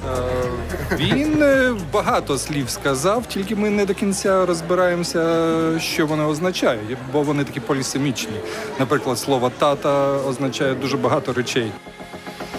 Він багато слів сказав, тільки ми не до кінця розбираємося, що вони означають, бо вони такі полісемічні. Наприклад, слово «тата» означає дуже багато речей.